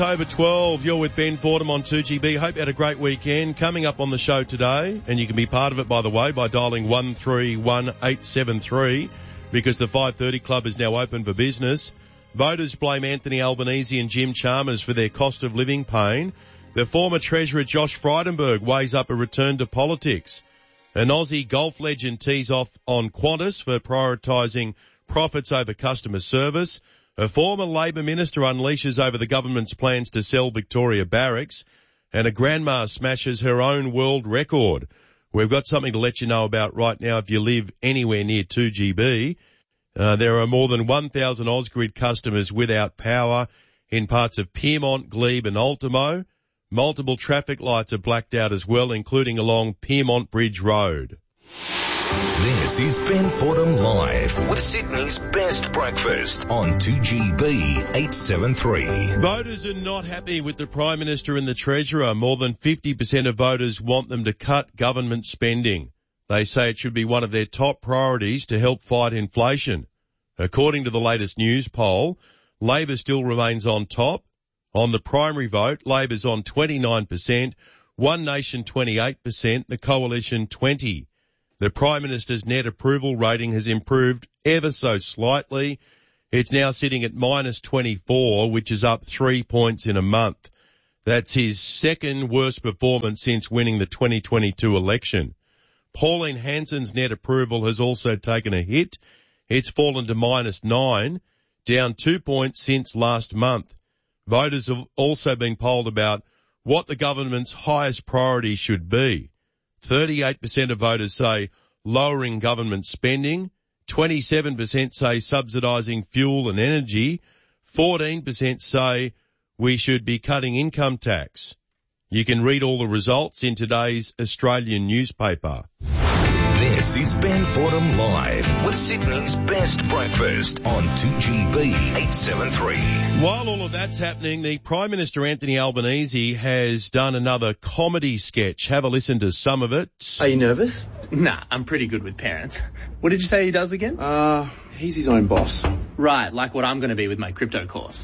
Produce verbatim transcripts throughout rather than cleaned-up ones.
October twelfth, you're with Ben Fordham on two G B. Hope you had a great weekend. Coming up on the show today, and you can be part of it, by the way, by dialing one three one eight seven three, because the five thirty Club is now open for business. Voters blame Anthony Albanese and Jim Chalmers for their cost of living pain. The former Treasurer Josh Frydenberg weighs up a return to politics. An Aussie golf legend tees off on Qantas for prioritising profits over customer service. A former Labor minister unleashes over the government's plans to sell Victoria Barracks, and a grandma smashes her own world record. We've got something to let you know about right now if you live anywhere near two G B. Uh, there are more than one thousand Ausgrid customers without power in parts of Pyrmont, Glebe and Ultimo. Multiple traffic lights are blacked out as well, including along Pyrmont Bridge Road. This is Ben Fordham Live with Sydney's best breakfast on two G B eight seventy-three. Voters are not happy with the Prime Minister and the Treasurer. More than fifty percent of voters want them to cut government spending. They say it should be one of their top priorities to help fight inflation. According to the latest news poll, Labor still remains on top. On the primary vote, Labor's on twenty-nine percent, One Nation twenty-eight percent, the Coalition twenty percent. The Prime Minister's net approval rating has improved ever so slightly. It's now sitting at minus twenty-four, which is up three points in a month. That's his second worst performance since winning the twenty twenty-two election. Pauline Hanson's net approval has also taken a hit. It's fallen to minus nine, down two points since last month. Voters have also been polled about what the government's highest priority should be. thirty-eight percent of voters say lowering government spending, twenty-seven percent say subsidising fuel and energy, fourteen percent say we should be cutting income tax. You can read all the results in today's Australian newspaper. This is Ben Fordham Live with Sydney's best breakfast on two G B eight seventy-three. While all of that's happening, the Prime Minister Anthony Albanese has done another comedy sketch. Have a listen to some of it. Are you nervous? Nah, I'm pretty good with parents. What did you say he does again? Uh, he's his own boss. Right, like what I'm going to be with my crypto course.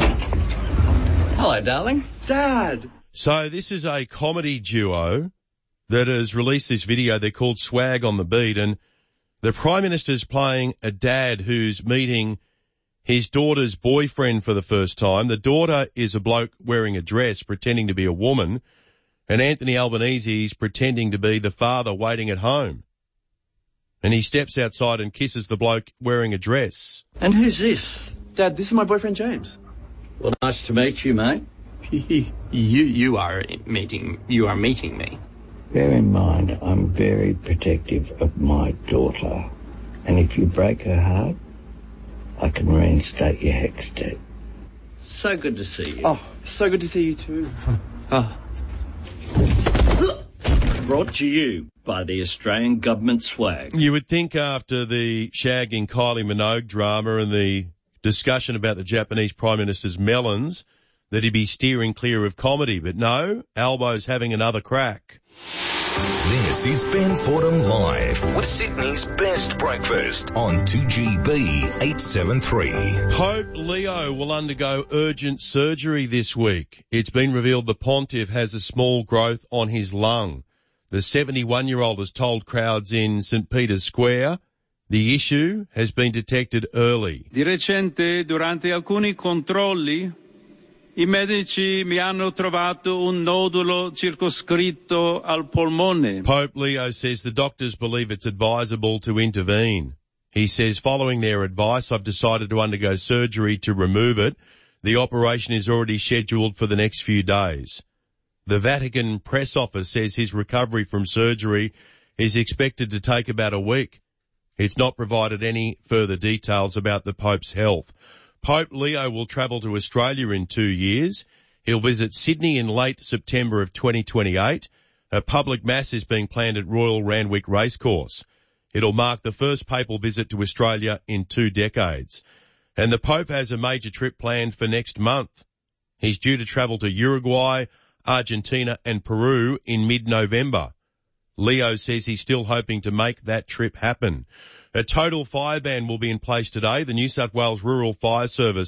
Hello, darling. Dad! So this is a comedy duo that has released this video. They're called Swag on the Beat, and the Prime Minister's playing a dad who's meeting his daughter's boyfriend for the first time. The daughter is a bloke wearing a dress, pretending to be a woman, and Anthony Albanese is pretending to be the father waiting at home. And he steps outside and kisses the bloke wearing a dress. And who's this? Dad, this is my boyfriend James. Well, nice to meet you, mate. you, you are meeting, you are meeting me. Bear in mind, I'm very protective of my daughter. And if you break her heart, I can reinstate your HECS debt. So good to see you. Oh, so good to see you too. Oh. Brought to you by the Australian Government Swag. You would think after the shagging Kylie Minogue drama and the discussion about the Japanese Prime Minister's melons that he'd be steering clear of comedy, but no, Albo's having another crack. This is Ben Fordham Live with Sydney's best breakfast on two G B eight seventy-three. Pope Leo will undergo urgent surgery this week. It's been revealed the pontiff has a small growth on his lung. The seventy-one-year-old has told crowds in St Peter's Square the issue has been detected early. Di recente, durante alcuni controlli, i medici mi hanno trovato un nodulo circoscritto al polmone. Pope Leo says the doctors believe it's advisable to intervene. He says, following their advice, I've decided to undergo surgery to remove it. The operation is already scheduled for the next few days. The Vatican press office says his recovery from surgery is expected to take about a week. It's not provided any further details about the Pope's health. Pope Leo will travel to Australia in two years. He'll visit Sydney in late September of twenty twenty-eight. A public mass is being planned at Royal Randwick Racecourse. It'll mark the first papal visit to Australia in two decades. And the Pope has a major trip planned for next month. He's due to travel to Uruguay, Argentina and Peru in mid-November. Leo says he's still hoping to make that trip happen. A total fire ban will be in place today. The New South Wales Rural Fire Service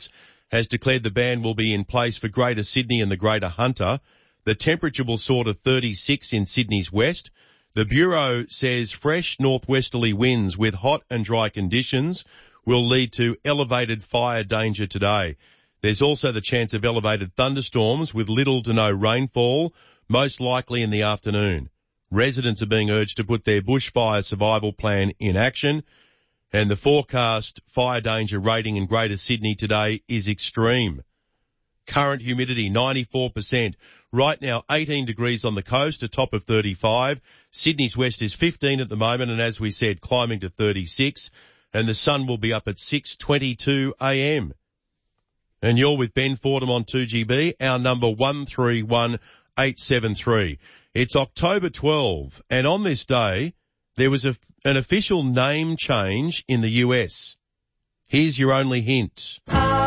has declared the ban will be in place for Greater Sydney and the Greater Hunter. The temperature will soar to thirty-six in Sydney's west. The Bureau says fresh northwesterly winds with hot and dry conditions will lead to elevated fire danger today. There's also the chance of elevated thunderstorms with little to no rainfall, most likely in the afternoon. Residents are being urged to put their bushfire survival plan in action, and the forecast fire danger rating in Greater Sydney today is extreme. Current humidity ninety-four percent. Right now eighteen degrees on the coast, a top of thirty-five. Sydney's west is fifteen at the moment, and as we said, climbing to thirty-six. And the sun will be up at six twenty-two a m. And you're with Ben Fordham on two G B, our number one three one eight seven three. It's October twelfth, and on this day, there was a, an official name change in the U S. Here's your only hint.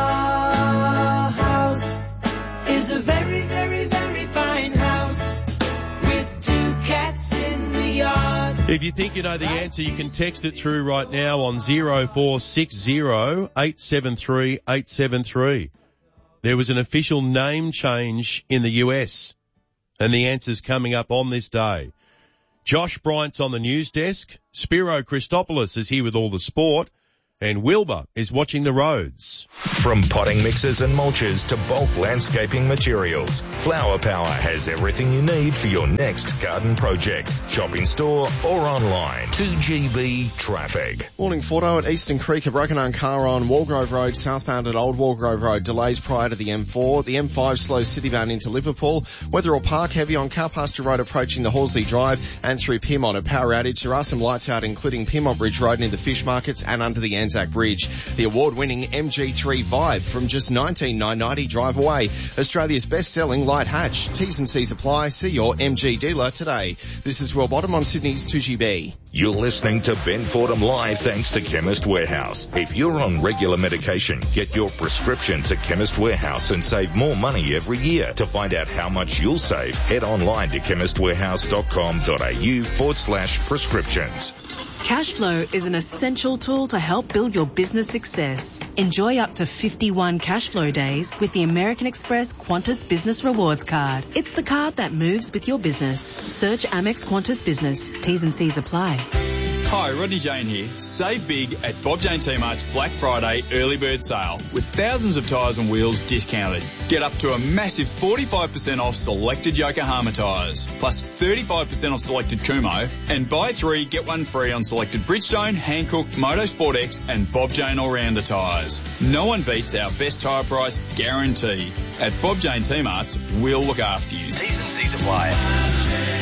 Our house is a very, very, very fine house with two cats in the yard. If you think you know the answer, you can text it through right now on zero four six zero eight seven three eight seven three. There was an official name change in the U S, and the answer's coming up on this day. Josh Bryant's on the news desk. Spiro Christopoulos is here with all the sport. And Wilbur is watching the roads. From potting mixes and mulches to bulk landscaping materials, Flower Power has everything you need for your next garden project. Shop in store or online. two G B traffic. Morning, Fordo at Eastern Creek. A broken arm car on Walgrove Road, southbound at Old Walgrove Road. Delays prior to the M four. The M five slows citybound into Liverpool. Wetherill Park heavy on Cowpasture Road approaching the Horsley Drive and through Pyrmont. A power outage. There are some lights out, including Pyrmont Bridge Road near the fish markets and under the Anzac Bridge. The award-winning M G three Vibe from just nineteen thousand nine hundred ninety drive away. Australia's best-selling light hatch. T's and C's apply. See your M G dealer today. This is Will Bottom on Sydney's two G B. You're listening to Ben Fordham Live thanks to Chemist Warehouse. If you're on regular medication, get your prescriptions at Chemist Warehouse and save more money every year. To find out how much you'll save, head online to chemistwarehouse.com.au forward slash prescriptions. Cashflow is an essential tool to help build your business success. Enjoy up to fifty-one Cashflow days with the American Express Qantas Business Rewards Card. It's the card that moves with your business. Search Amex Qantas Business. T's and C's apply. Hi, Rodney Jane here. Save big at Bob Jane T-Mart's Black Friday early bird sale with thousands of tyres and wheels discounted. Get up to a massive forty-five percent off selected Yokohama tyres, plus thirty-five percent off selected Kumho, and buy three, get one free on selected Bridgestone, Hankook, Motorsport X and Bob Jane All-Rounder tyres. No one beats our best tyre price guarantee. At Bob Jane T-Mart's, we'll look after you. T's and C's apply.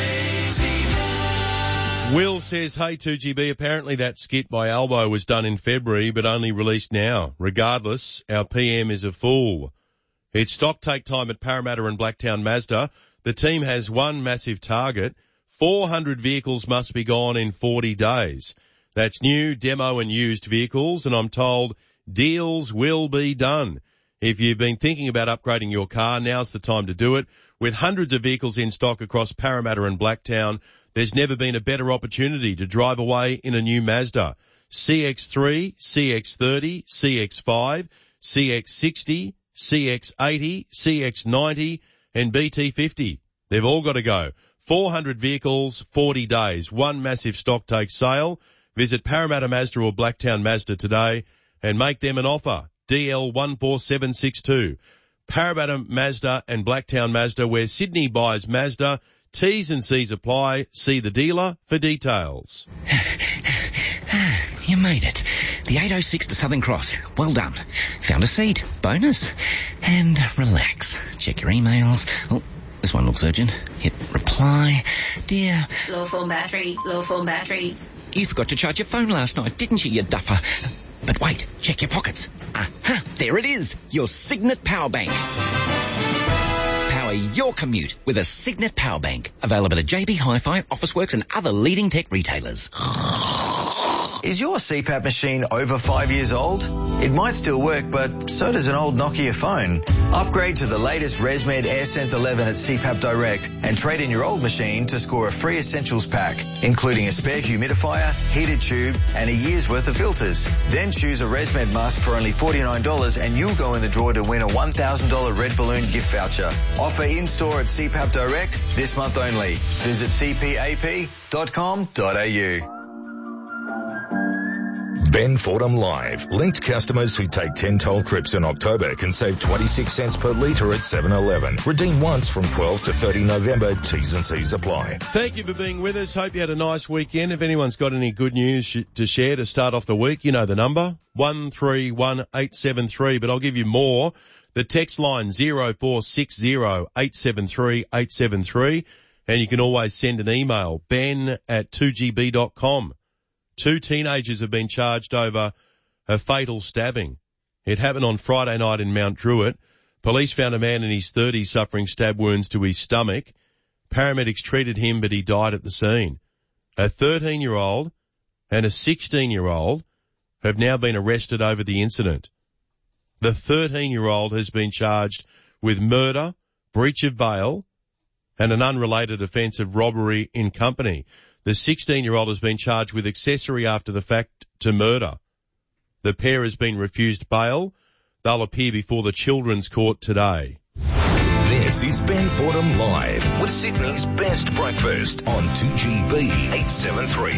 Will says, hey two G B, apparently that skit by Albo was done in February but only released now. Regardless, our P M is a fool. It's stock take time at Parramatta and Blacktown Mazda. The team has one massive target. four hundred vehicles must be gone in forty days. That's new, demo and used vehicles, and I'm told deals will be done. If you've been thinking about upgrading your car, now's the time to do it. With hundreds of vehicles in stock across Parramatta and Blacktown, there's never been a better opportunity to drive away in a new Mazda. C X three, C X thirty, C X five, C X sixty, C X eighty, C X ninety, and B T fifty. They've all got to go. four hundred vehicles, forty days. One massive stock take sale. Visit Parramatta Mazda or Blacktown Mazda today and make them an offer. D L one four seven six two. Parramatta Mazda and Blacktown Mazda, where Sydney buys Mazda. T's and C's apply. See the dealer for details. You made it. The eight oh six to Southern Cross. Well done. Found a seat. Bonus. And relax. Check your emails. Oh, this one looks urgent. Hit reply. Dear. Low phone battery. Low phone battery. You forgot to charge your phone last night, didn't you, you duffer? But wait, check your pockets. Aha, there it is. Your Signet Power Bank. Power your commute with a Signet Power Bank. Available at J B Hi-Fi, Officeworks and other leading tech retailers. Is your C PAP machine over five years old? It might still work, but so does an old Nokia phone. Upgrade to the latest ResMed AirSense eleven at C PAP Direct and trade in your old machine to score a free essentials pack, including a spare humidifier, heated tube, and a year's worth of filters. Then choose a ResMed mask for only forty-nine dollars and you'll go in the draw to win a one thousand dollars Red Balloon gift voucher. Offer in-store at C PAP Direct this month only. Visit c p a p dot com dot a u. Ben Fordham Live. Linked customers who take ten toll trips in October can save twenty-six cents per litre at seven eleven. Redeem once from twelve to thirty November. T's and C's apply. Thank you for being with us. Hope you had a nice weekend. If anyone's got any good news sh- to share to start off the week, you know the number, one three one eight seven three. But I'll give you more. The text line, zero four six zero eight seven three eight seven three. And you can always send an email, ben at two g b dot com. Two teenagers have been charged over a fatal stabbing. It happened on Friday night in Mount Druitt. Police found a man in his thirties suffering stab wounds to his stomach. Paramedics treated him, but he died at the scene. A thirteen-year-old and a sixteen-year-old have now been arrested over the incident. The thirteen-year-old has been charged with murder, breach of bail, and an unrelated offence of robbery in company. The sixteen-year-old has been charged with accessory after the fact to murder. The pair has been refused bail. They'll appear before the Children's Court today. This is Ben Fordham Live with Sydney's best breakfast on two G B eight seven three.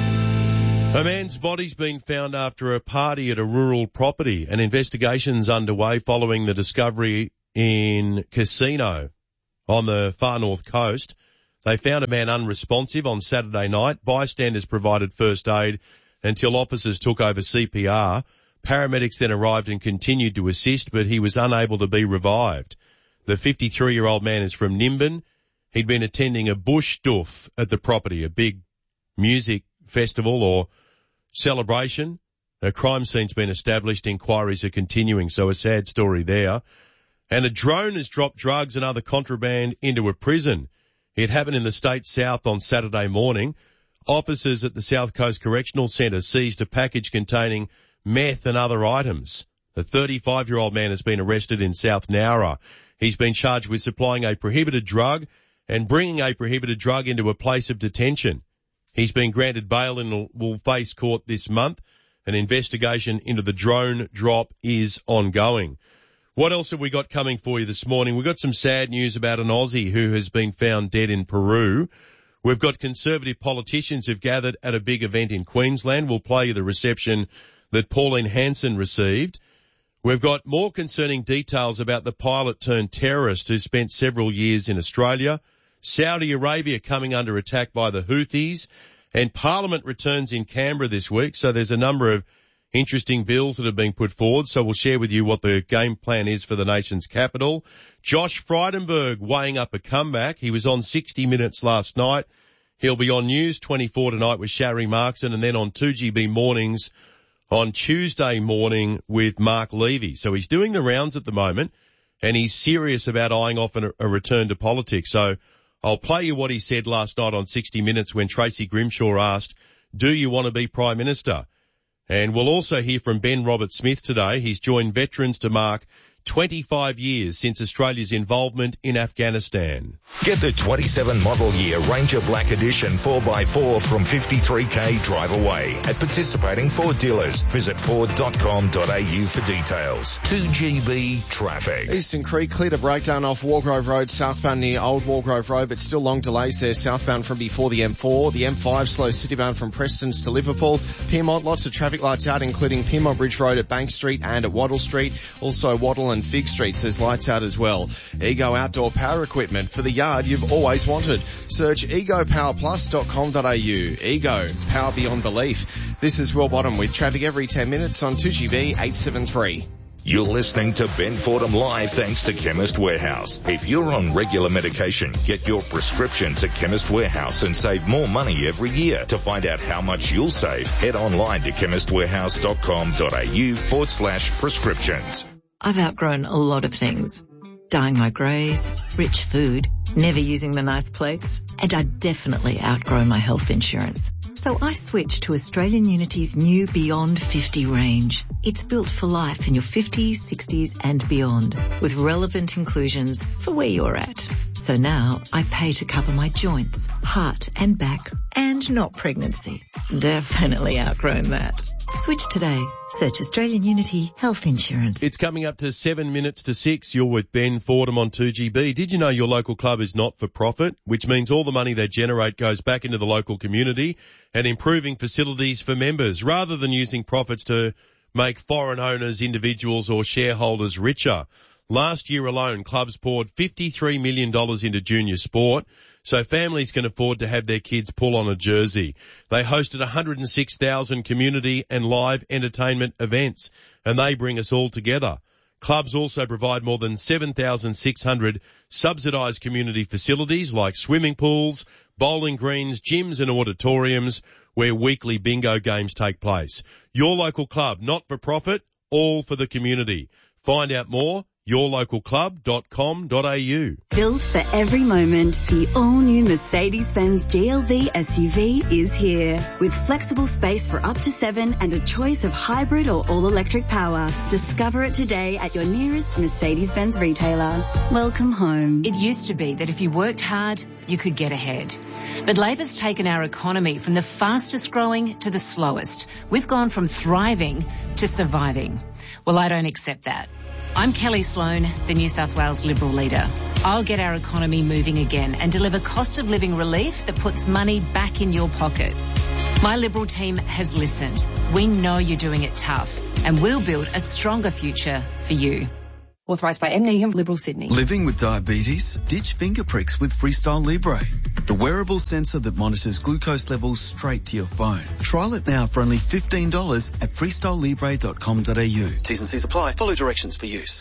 A man's body's been found after a party at a rural property. An investigation's underway following the discovery in Casino on the far north coast. They found a man unresponsive on Saturday night. Bystanders provided first aid until officers took over C P R. Paramedics then arrived and continued to assist, but he was unable to be revived. The fifty-three-year-old man is from Nimbin. He'd been attending a bush doof at the property, a big music festival or celebration. A crime scene's been established. Inquiries are continuing, so a sad story there. And a drone has dropped drugs and other contraband into a prison. It happened in the state south on Saturday morning. Officers at the South Coast Correctional Centre seized a package containing meth and other items. The thirty-five-year-old man has been arrested in South Nowra. He's been charged with supplying a prohibited drug and bringing a prohibited drug into a place of detention. He's been granted bail and will face court this month. An investigation into the drone drop is ongoing. What else have we got coming for you this morning? We've got some sad news about an Aussie who has been found dead in Peru. We've got Conservative politicians who've gathered at a big event in Queensland. We'll play you the reception that Pauline Hanson received. We've got more concerning details about the pilot turned terrorist who spent several years in Australia. Saudi Arabia coming under attack by the Houthis. And Parliament returns in Canberra this week, so there's a number of interesting bills that have been put forward, so we'll share with you what the game plan is for the nation's capital. Josh Frydenberg weighing up a comeback. He was on sixty minutes last night. He'll be on News twenty-four tonight with Sharry Markson and then on two G B mornings on Tuesday morning with Mark Levy. So he's doing the rounds at the moment and he's serious about eyeing off a, a return to politics. So I'll play you what he said last night on sixty minutes when Tracy Grimshaw asked, do you want to be Prime Minister? And we'll also hear from Ben Roberts-Smith today. He's joined veterans to mark twenty-five years since Australia's involvement in Afghanistan. Get the twenty-seven model year Ranger Black Edition four by four from fifty-three K drive away at participating Ford dealers. Visit ford dot com dot a u for details. two G B traffic. Eastern Creek cleared a breakdown off Wargrove Road southbound near Old Wargrove Road, but still long delays there southbound from before the M four. The M five slow citybound from Prestons to Liverpool. Pyrmont, lots of traffic lights out, including Pyrmont Bridge Road at Bank Street and at Wattle Street. Also Wattle and Fig Street says lights out as well. Ego Outdoor Power Equipment for the yard you've always wanted. Search ego power plus dot com dot a u. Ego, power beyond belief. This is Will Bottom with traffic every ten minutes on two G B eight seven three. You're listening to Ben Fordham Live thanks to Chemist Warehouse. If you're on regular medication, get your prescriptions at Chemist Warehouse and save more money every year. To find out how much you'll save, head online to chemist warehouse dot com dot a u forward slash prescriptions. I've outgrown a lot of things. Dyeing my greys, rich food, never using the nice plates, and I definitely outgrown my health insurance. So I switched to Australian Unity's new Beyond fifty range. It's built for life in your fifties, sixties and beyond, with relevant inclusions for where you're at. So now I pay to cover my joints, heart and back, and not pregnancy. Definitely outgrown that. Switch today. Search Australian Unity Health Insurance. It's coming up to seven minutes to six. You're with Ben Fordham on two G B. Did you know your local club is not for profit, which means all the money they generate goes back into the local community and improving facilities for members rather than using profits to make foreign owners, individuals or shareholders richer. Last year alone, clubs poured fifty-three million dollars into junior sport, so families can afford to have their kids pull on a jersey. They hosted one hundred six thousand community and live entertainment events, and they bring us all together. Clubs also provide more than seven thousand six hundred subsidised community facilities like swimming pools, bowling greens, gyms and auditoriums where weekly bingo games take place. Your local club, not for profit, all for the community. Find out more. your local club dot com dot a u. Built for every moment, the all-new Mercedes-Benz G L V S U V is here. With flexible space for up to seven and a choice of hybrid or all-electric power. Discover it today at your nearest Mercedes-Benz retailer. Welcome home. It used to be that if you worked hard, you could get ahead. But Labor's taken our economy from the fastest growing to the slowest. We've gone from thriving to surviving. Well, I don't accept that. I'm Kelly Sloan, the New South Wales Liberal leader. I'll get our economy moving again and deliver cost of living relief that puts money back in your pocket. My Liberal team has listened. We know you're doing it tough and we'll build a stronger future for you. Authorised by M. Needham, Liberal Sydney. Living with diabetes? Ditch finger pricks with Freestyle Libre, the wearable sensor that monitors glucose levels straight to your phone. Trial it now for only fifteen dollars at freestyle libre dot com dot a u. T's and C's apply. Follow directions for use.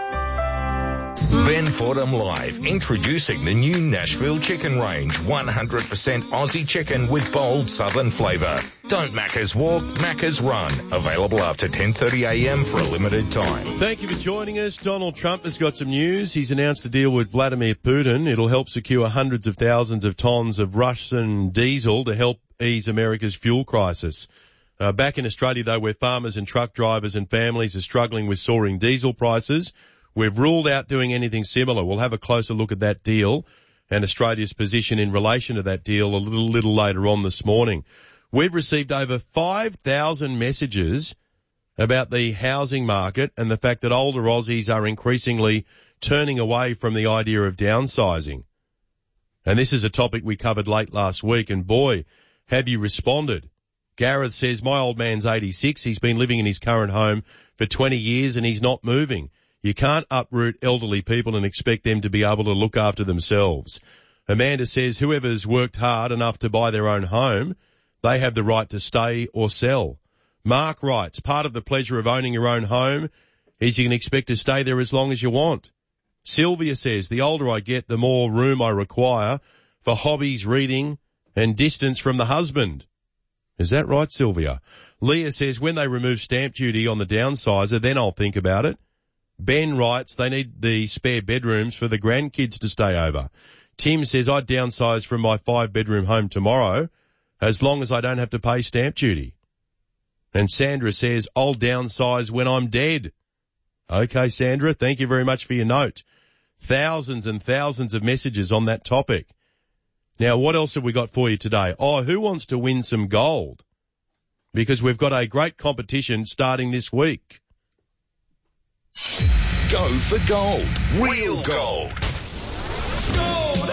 Ben Fordham Live, introducing the new Nashville Chicken Range. one hundred percent Aussie chicken with bold southern flavour. Don't Macca's walk, Macca's run. Available after ten thirty a m for a limited time. Thank you for joining us. Donald Trump has got some news. He's announced a deal with Vladimir Putin. It'll help secure hundreds of thousands of tonnes of Russian diesel to help ease America's fuel crisis. Uh, back in Australia, though, where farmers and truck drivers and families are struggling with soaring diesel prices, we've ruled out doing anything similar. We'll have a closer look at that deal and Australia's position in relation to that deal a little, little later on this morning. We've received over five thousand messages about the housing market and the fact that older Aussies are increasingly turning away from the idea of downsizing. And this is a topic we covered late last week, and boy, have you responded. Gareth says, my old man's eighty-six. He's been living in his current home for twenty years and he's not moving. You can't uproot elderly people and expect them to be able to look after themselves. Amanda says whoever's worked hard enough to buy their own home, they have the right to stay or sell. Mark writes, part of the pleasure of owning your own home is you can expect to stay there as long as you want. Sylvia says, the older I get, the more room I require for hobbies, reading and distance from the husband. Is that right, Sylvia? Leah says, when they remove stamp duty on the downsizer, then I'll think about it. Ben writes they need the spare bedrooms for the grandkids to stay over. Tim says I'd downsize from my five-bedroom home tomorrow as long as I don't have to pay stamp duty. And Sandra says I'll downsize when I'm dead. Okay, Sandra, thank you very much for your note. Thousands and thousands of messages on that topic. Now, what else have we got for you today? Oh, who wants to win some gold? Because we've got a great competition starting this week. Go for gold. Real gold. Gold!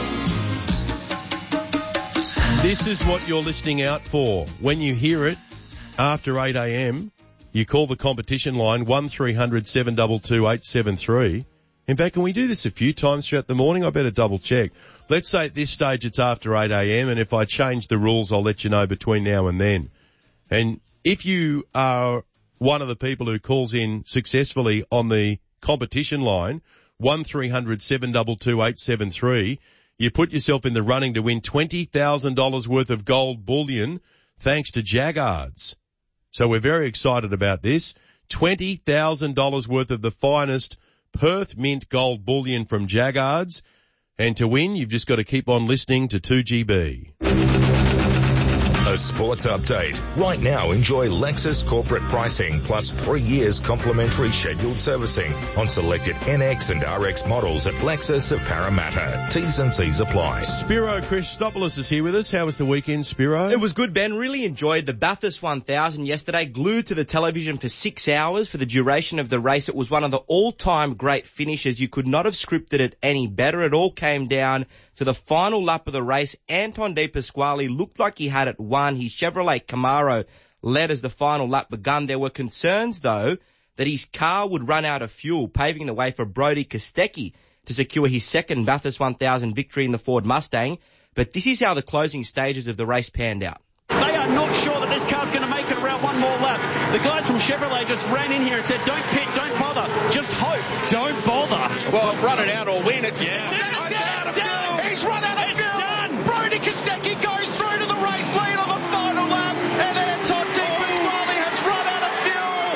This is what you're listening out for. When you hear it after eight a m, you call the competition line one three hundred seven two two eight seven three. In fact, can we do this a few times throughout the morning? I better double check. Let's say at this stage it's after eight a m, and if I change the rules, I'll let you know between now and then. And if you are one of the people who calls in successfully on the competition line, one three hundred seven two two eight seven three, you put yourself in the running to win twenty thousand dollars worth of gold bullion thanks to Jaggards. So we're very excited about this. twenty thousand dollars worth of the finest Perth Mint gold bullion from Jaggards. And to win, you've just got to keep on listening to two G B. A sports update. Right now, enjoy Lexus corporate pricing plus three years complimentary scheduled servicing on selected N X and R X models at Lexus of Parramatta. T's and C's apply. Spiro Christopoulos is here with us. How was the weekend, Spiro? It was good, Ben. Really enjoyed the Bathurst one thousand yesterday. Glued to the television for six hours for the duration of the race. It was one of the all-time great finishes. You could not have scripted it any better. It all came down to the final lap of the race. Anton De Pasquale looked like he had it won. His Chevrolet Camaro led as the final lap begun. There were concerns, though, that his car would run out of fuel, paving the way for Brody Kostecki to secure his second Bathurst one thousand victory in the Ford Mustang. But this is how the closing stages of the race panned out. They are not sure that this car's going to make it around one more lap. The guys from Chevrolet just ran in here and said, don't pit, don't bother, just hope. Don't bother. Well, run it out or win. It's yeah. Done, it's done, it's done. He's run out of it's fuel. Done. Brody Kostecki goes through to the race lead on the final lap, and Anton De Pasquale has run out of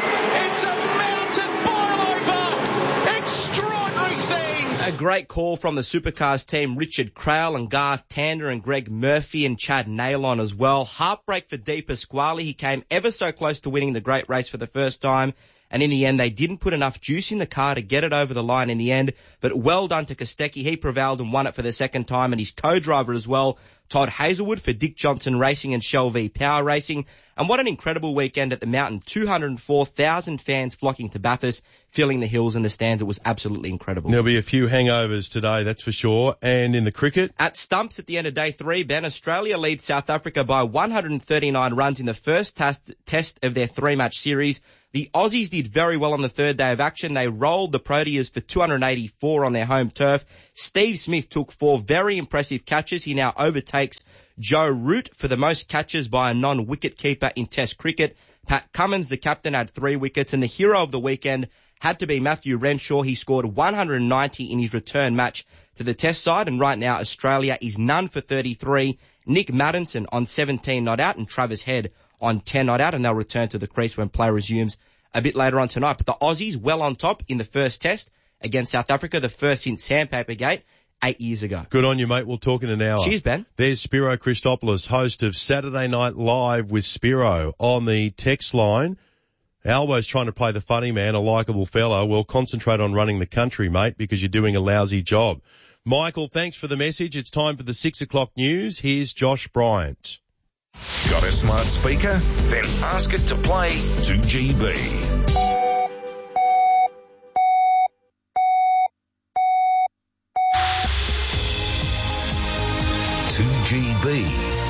fuel. It's a mountain boil over. Extraordinary scenes. A great call from the Supercars team, Richard Craill and Garth Tander and Greg Murphy and Chad Nailon as well. Heartbreak for De Pasquale. He came ever so close to winning the great race for the first time. And in the end, they didn't put enough juice in the car to get it over the line in the end. But well done to Kostecki. He prevailed and won it for the second time. And his co-driver as well, Todd Hazelwood for Dick Johnson Racing and Shell V Power Racing. And what an incredible weekend at the Mountain. two hundred four thousand fans flocking to Bathurst, filling the hills and the stands. It was absolutely incredible. There'll be a few hangovers today, that's for sure. And in the cricket? At stumps at the end of day three, Ben, Australia leads South Africa by one hundred thirty-nine runs in the first test, test of their three-match series. The Aussies did very well on the third day of action. They rolled the Proteas for two hundred eighty-four on their home turf. Steve Smith took four very impressive catches. He now overtakes Joe Root for the most catches by a non-wicket keeper in Test cricket. Pat Cummins, the captain, had three wickets, and the hero of the weekend had to be Matthew Renshaw. He scored one hundred ninety in his return match to the Test side, and right now Australia is none for thirty-three. Nick Maddinson on seventeen not out, and Travis Head on ten not out, and they'll return to the crease when play resumes a bit later on tonight. But the Aussies well on top in the first test against South Africa, the first since Sandpaper Gate eight years ago. Good on you, mate. We'll talk in an hour. Cheers, Ben. There's Spiro Christopoulos, host of Saturday Night Live with Spiro on the text line. Albo's trying to play the funny man, a likeable fella. Well, concentrate on running the country, mate, because you're doing a lousy job. Michael, thanks for the message. It's time for the six o'clock news. Here's Josh Bryant. Got a smart speaker? Then ask it to play two G B. two G B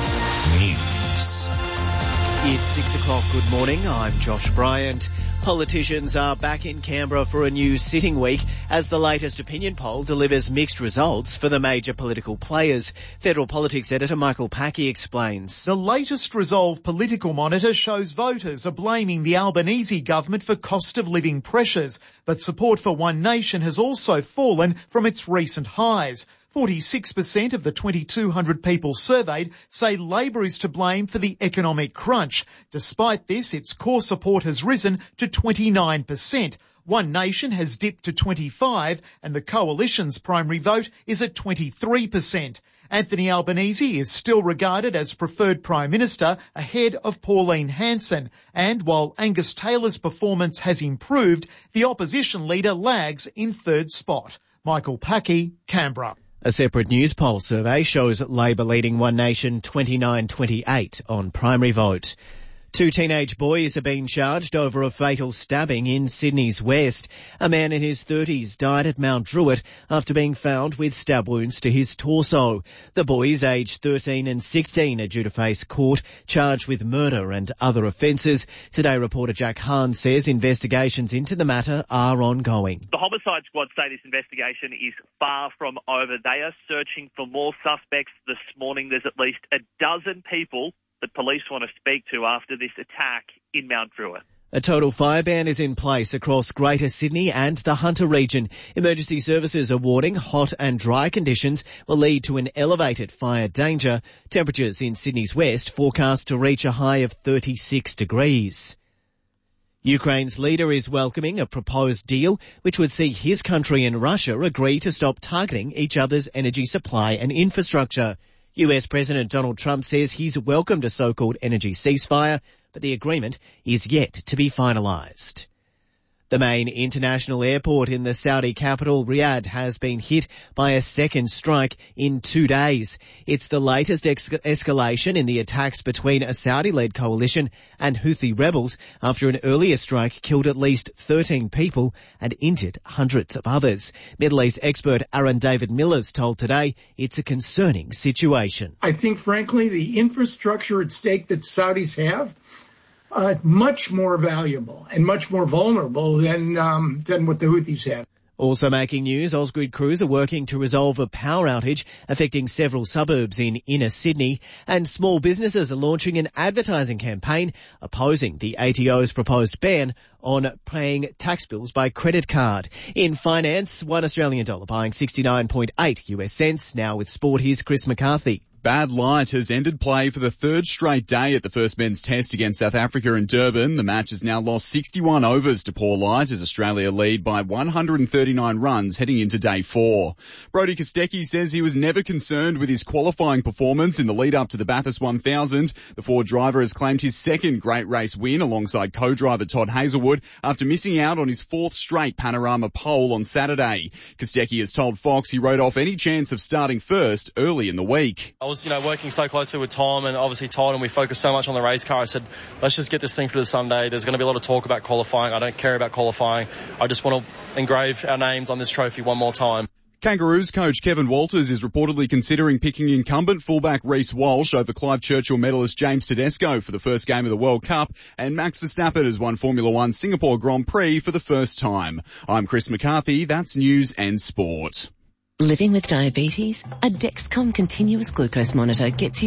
News. It's six o'clock. Good morning. I'm Josh Bryant. Politicians are back in Canberra for a new sitting week as the latest opinion poll delivers mixed results for the major political players. Federal Politics editor Michael Packey explains. The latest Resolve Political Monitor shows voters are blaming the Albanese government for cost of living pressures, but support for One Nation has also fallen from its recent highs. forty-six percent of the twenty-two hundred people surveyed say Labor is to blame for the economic crunch. Despite this, its core support has risen to twenty-nine percent. One Nation has dipped to twenty-five, and the Coalition's primary vote is at twenty-three percent. Anthony Albanese is still regarded as preferred Prime Minister ahead of Pauline Hanson. And while Angus Taylor's performance has improved, the opposition leader lags in third spot. Michael Packey, Canberra. A separate news poll survey shows Labor leading One Nation twenty-nine twenty-eight on primary vote. Two teenage boys are being charged over a fatal stabbing in Sydney's West. A man in his thirties died at Mount Druitt after being found with stab wounds to his torso. The boys, aged thirteen and sixteen, are due to face court, charged with murder and other offences. Today, reporter Jack Hahn says investigations into the matter are ongoing. The Homicide Squad say this investigation is far from over. They are searching for more suspects this morning. There's at least a dozen people that police want to speak to after this attack in Mount Druitt. A total fire ban is in place across Greater Sydney and the Hunter region. Emergency services are warning hot and dry conditions will lead to an elevated fire danger. Temperatures in Sydney's West forecast to reach a high of thirty-six degrees. Ukraine's leader is welcoming a proposed deal which would see his country and Russia agree to stop targeting each other's energy supply and infrastructure. U S President Donald Trump says he's welcomed a so-called energy ceasefire, but the agreement is yet to be finalised. The main international airport in the Saudi capital, Riyadh, has been hit by a second strike in two days. It's the latest ex- escalation in the attacks between a Saudi-led coalition and Houthi rebels after an earlier strike killed at least thirteen people and injured hundreds of others. Middle East expert Aaron David Millers told Today it's a concerning situation. I think, frankly, the infrastructure at stake that Saudis have Uh, much more valuable and much more vulnerable than um, than what the Houthis have. Also making news, Ausgrid crews are working to resolve a power outage affecting several suburbs in inner Sydney, and small businesses are launching an advertising campaign opposing the A T O's proposed ban on paying tax bills by credit card. In finance, one Australian dollar buying sixty-nine point eight U S cents. Now with sport, here's Chris McCarthy. Bad light has ended play for the third straight day at the first men's test against South Africa in Durban. The match has now lost sixty-one overs to poor light as Australia lead by one hundred thirty-nine runs heading into day four. Brodie Kostecki says he was never concerned with his qualifying performance in the lead up to the Bathurst one thousand. The Ford driver has claimed his second great race win alongside co-driver Todd Hazelwood after missing out on his fourth straight Panorama pole on Saturday. Kostecki has told Fox he wrote off any chance of starting first early in the week. I was, you know, working so closely with Tom and obviously Todd, and we focused so much on the race car. I said, let's just get this thing for the Sunday. There's going to be a lot of talk about qualifying. I don't care about qualifying. I just want to engrave our names on this trophy one more time. Kangaroos coach Kevin Walters is reportedly considering picking incumbent fullback Reece Walsh over Clive Churchill medalist James Tedesco for the first game of the World Cup, and Max Verstappen has won Formula One Singapore Grand Prix for the first time. I'm Chris McCarthy. That's news and sport. Living with diabetes? A Dexcom continuous glucose monitor gets you